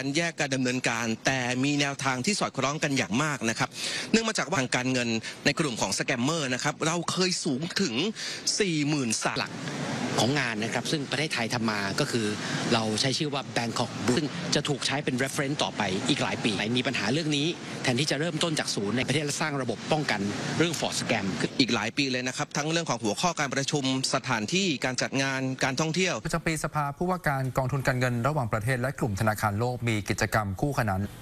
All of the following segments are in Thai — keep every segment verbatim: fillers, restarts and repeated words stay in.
แยกการดำเนินการแต่มีแนวทางที่สอดคล้องกันอย่างมากนะครับเนื่องมาจากว่าทางการเงินในกลุ่มของสแกมเมอร์นะครับเราเคยสูงถึง สี่หมื่น สาหลักของงานนะครับซึ่งประเทศไทยทำมาก็คือเราใช้ชื่อว่า Bangkok ซึ่งจะถูกใช้เป็น reference ต่อไปอีกหลายปีมีปัญหาเรื่องนี้แทนที่จะเริ่มต้นจากศูนย์ในประเทศและสร้างระบบป้องกันเรื่อง fraud scam อีกหลายปีเลยนะครับทั้งเรื่องของหัวข้อการประชุมสถานที่การจัดงานการท่องเที่ยวประจำปีสภาผู้ว่าการกองทุนการเงินระหว่างประเทศและกลุ่มธนาคารโลกมีกิจกรรมคู่ขนาน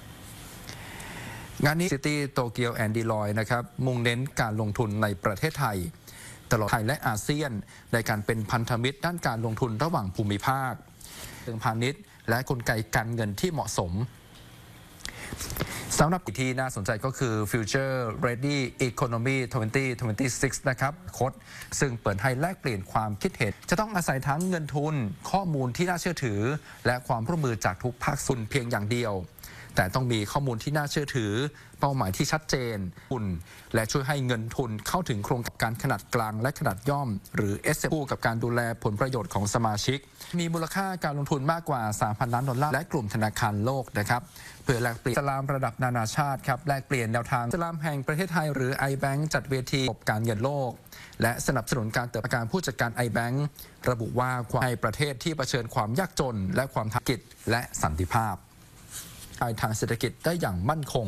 งานนี้ City Tokyo and Deloitte นะครับมุ่งเน้นการลงทุนในประเทศไทยตลอดไทยและอาเซียนในการเป็นพันธมิตรด้านการลงทุนระหว่างภูมิภาคเชิงพาณิชย์และกลไกการเงินที่เหมาะสมสำหรับที่น่าสนใจก็คือ Future Ready Economy สองพันยี่สิบหก นะครับโค้ดซึ่งเปิดให้แลกเปลี่ยนความคิดเห็นจะต้องอาศัยทั้งเงินทุนข้อมูลที่น่าเชื่อถือและความร่วมมือจากทุกภาคส่วนเพียงอย่างเดียวแต่ต้องมีข้อมูลที่น่าเชื่อถือเป้าหมายที่ชัดเจนทุนและช่วยให้เงินทุนเข้าถึงโครงการขนาดกลางและขนาดย่อมหรือ เอส เอ็ม อี กับการดูแลผลประโยชน์ของสมาชิกมีมูลค่าการลงทุนมากกว่า สามพัน ล้านดอลลาร์และกลุ่มธนาคารโลกนะครับเพื่อแลกเปลี่ยนอิสลามระดับนานาชาติครับแลกเปลี่ยนแนวทางอิสลามแห่งประเทศไทยหรือ iBank จัดเวทีระบบการเงินโลกและสนับสนุนการเติบโตการผู้จัดการ iBank ระบุว่าในประเทศที่เผชิญความยากจนและความท้าทายและสันติภาพทางเศรษฐกิจได้อย่างมั่นคง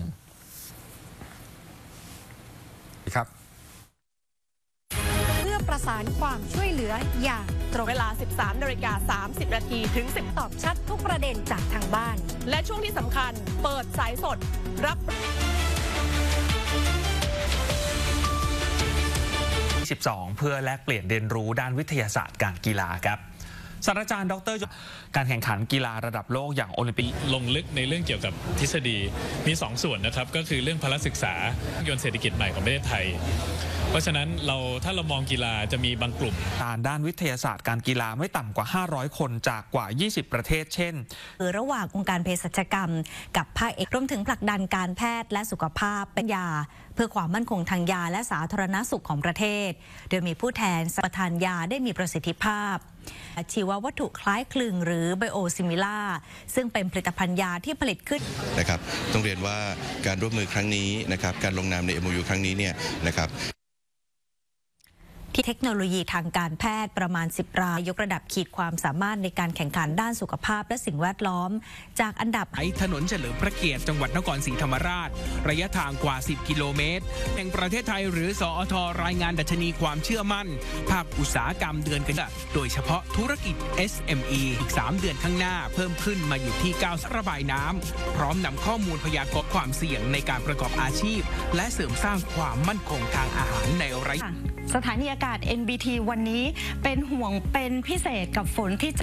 ครับเพื่อประสานความช่วยเหลืออย่างตรงเวลา สิบสามนาฬิกาสามสิบ นาทีถึง สิบ ตอบชัดทุกประเด็นจากทางบ้านและช่วงที่สำคัญเปิดสายสดรับสิบสองเพื่อแลกเปลี่ยนเรียนรู้ด้านวิทยาศาสตร์การกีฬาครับศาสตราจารย์ดร.การแข่งขันกีฬาระดับโลกอย่างโอลิมปิกลงลึกในเรื่องเกี่ยวกับทฤษฎีมีสองส่วนนะครับก็คือเรื่องพละศึกษายนต์เศรษฐกิจใหม่ของประเทศไทยเพราะฉะนั้นเราถ้าเรามองกีฬาจะมีบางกลุ่มการด้านวิทยาศาสตร์การกีฬาไม่ต่ำกว่าห้าร้อยคนจากกว่ายี่สิบประเทศเช่นระหว่างองค์การเภสัชกรรมกับภาคเอกรวมถึงผลักดันการแพทย์และสุขภาพเป็นยาเพื่อความมั่นคงทางยาและสาธารณสุขของประเทศโดยมีผู้แทนประทานยาได้มีประสิทธิภาพชีววัตถุคล้ายคลึงหรือไบโอซิมิลาซึ่งเป็นผลิตภัณฑ์ยาที่ผลิตขึ้นนะครับต้องเรียนว่าการร่วมมือครั้งนี้นะครับการลงนามใน เอ็ม โอ ยู ครั้งนี้เนี่ยนะครับที่เทคโนโลยีทางการแพทย์ประมาณสิบรายยกระดับขีดความสามารถในการแข่งขันด้านสุขภาพและสิ่งแวดล้อมจากอันดับไอถนนเฉลิมพระเกียรติจังหวัดนครศรีธรรมราชระยะทางกว่าสิบกิโลเมตรแห่งประเทศไทยหรือสอทรายงานดัชนีความเชื่อมั่นภาคอุตสาหกรรมเดือนกันยายนโดยเฉพาะธุรกิจ เอส เอ็ม อี อีกสามเดือนข้างหน้าเพิ่มขึ้นมาอยู่ที่เก้าระบายน้ำพร้อมนำข้อมูลพยากรณ์ความเสี่ยงในการประกอบอาชีพและเสริมสร้างความมั่นคงทางอาหารในระยะสถานีอากาศ เอ็น บี ที วันนี้เป็นห่วงเป็นพิเศษกับฝนที่